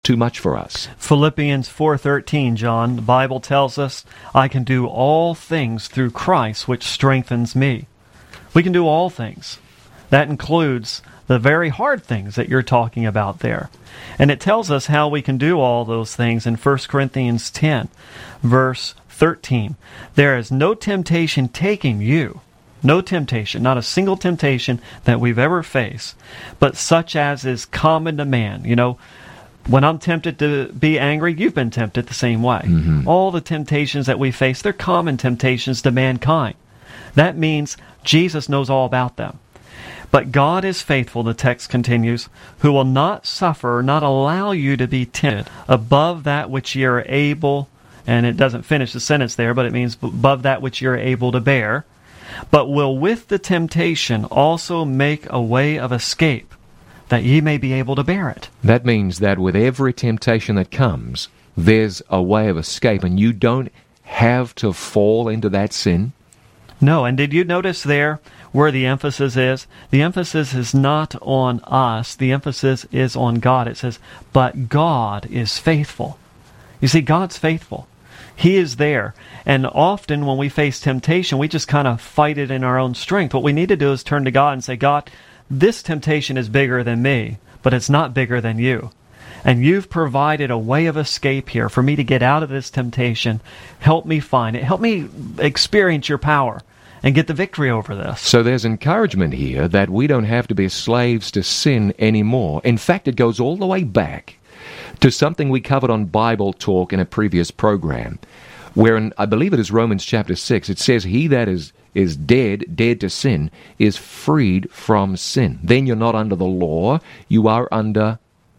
too much for us. Philippians 4:13, John, the Bible tells us, I can do all things through Christ, which strengthens me. We can do all things. That includes the very hard things that you're talking about there. And it tells us how we can do all those things in 1 Corinthians 10, verse 13. There is no temptation taking you, no temptation, not a single temptation that we've ever faced, but such as is common to man. You know, when I'm tempted to be angry, you've been tempted the same way. Mm-hmm. All the temptations that we face, they're common temptations to mankind. That means Jesus knows all about them. But God is faithful, the text continues, who will not suffer, not allow you to be tempted above that which ye are able, and it doesn't finish the sentence there, but it means above that which you're able to bear, but will with the temptation also make a way of escape, that ye may be able to bear it. That means that with every temptation that comes, there's a way of escape, and you don't have to fall into that sin? No, and did you notice there where the emphasis is? The emphasis is not on us. The emphasis is on God. It says, but God is faithful. You see, God's faithful. He is there. And often when we face temptation, we just kind of fight it in our own strength. What we need to do is turn to God and say, God, this temptation is bigger than me, but it's not bigger than you. And you've provided a way of escape here for me to get out of this temptation. Help me find it. Help me experience your power and get the victory over this. So there's encouragement here that we don't have to be slaves to sin anymore. In fact, it goes all the way back to something we covered on Bible Talk in a previous program, where in, I believe it is Romans chapter 6, it says, he that is dead to sin, is freed from sin. Then you're not under the law, you are under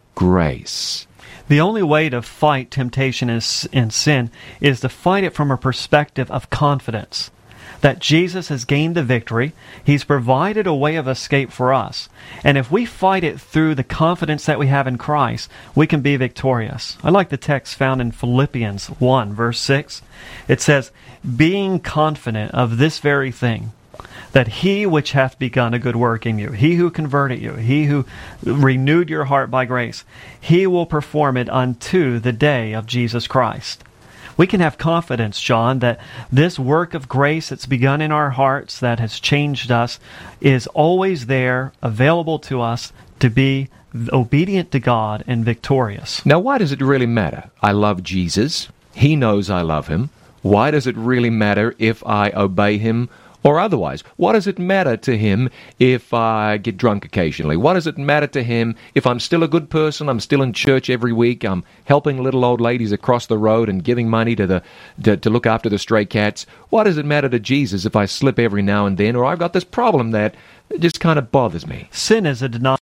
grace. The only way to fight temptation and sin is to fight it from a perspective of confidence. That Jesus has gained the victory. He's provided a way of escape for us. And if we fight it through the confidence that we have in Christ, we can be victorious. I like the text found in Philippians 1, verse 6. It says, being confident of this very thing, that he which hath begun a good work in you, he who converted you, he who renewed your heart by grace, he will perform it unto the day of Jesus Christ. We can have confidence, John, that this work of grace that's begun in our hearts, that has changed us, is always there, available to us to be obedient to God and victorious. Now, why does it really matter? I love Jesus. He knows I love him. Why does it really matter if I obey him or otherwise? What does it matter to him if I get drunk occasionally? What does it matter to him if I'm still a good person, I'm still in church every week, I'm helping little old ladies across the road and giving money to look after the stray cats? What does it matter to Jesus if I slip every now and then, or I've got this problem that just kind of bothers me? Sin is a denial.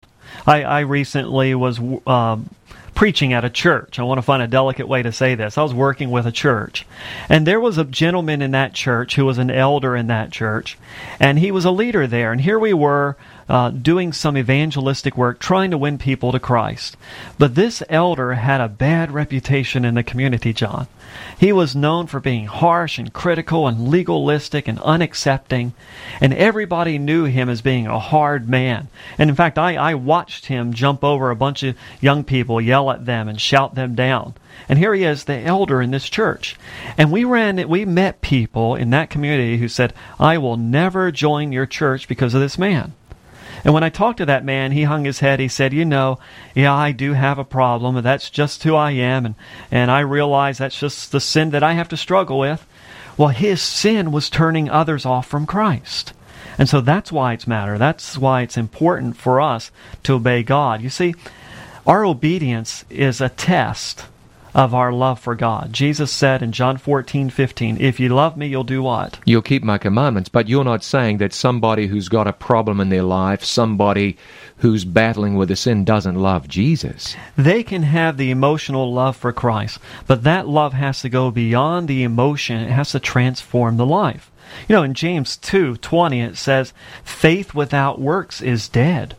I recently was preaching at a church. I want to find a delicate way to say this. I was working with a church, and there was a gentleman in that church who was an elder in that church, and he was a leader there. And here we were doing some evangelistic work, trying to win people to Christ. But this elder had a bad reputation in the community, John. He was known for being harsh and critical and legalistic and unaccepting, and everybody knew him as being a hard man. And in fact, I watched him jump over a bunch of young people, yell at them, and shout them down. And here he is, the elder in this church. And we met people in that community who said, I will never join your church because of this man. And when I talked to that man, he hung his head. He said, yeah, I do have a problem, and that's just who I am, and I realize that's just the sin that I have to struggle with. Well, his sin was turning others off from Christ. And so that's why it's matter. That's why it's important for us to obey God. You see, our obedience is a test of our love for God. Jesus said in John 14:15, if you love me, you'll do what? You'll keep my commandments. But you're not saying that somebody who's got a problem in their life, somebody who's battling with a sin, doesn't love Jesus. They can have the emotional love for Christ, but that love has to go beyond the emotion. It has to transform the life. You know, in James 2:20, it says, faith without works is dead.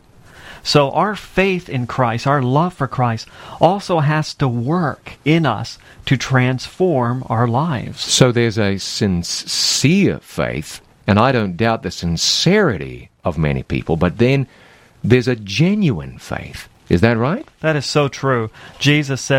So our faith in Christ, our love for Christ, also has to work in us to transform our lives. So there's a sincere faith, and I don't doubt the sincerity of many people, but then there's a genuine faith. Is that right? That is so true. Jesus said